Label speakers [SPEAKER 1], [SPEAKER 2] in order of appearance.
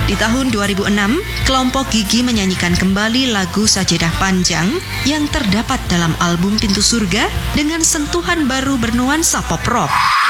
[SPEAKER 1] Di tahun 2006, kelompok Gigi menyanyikan kembali lagu Sajadah Panjang yang terdapat dalam album Pintu Surga dengan sentuhan baru bernuansa pop rock.